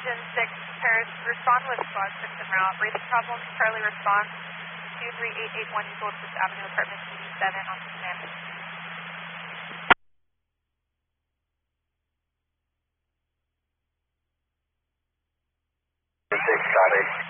Engine 6, Paris, respond with squad 6 en route. Breathing problems, Charlie response, 23881 Eagle, 6th Avenue, apartment CD7 on command. 6, got it.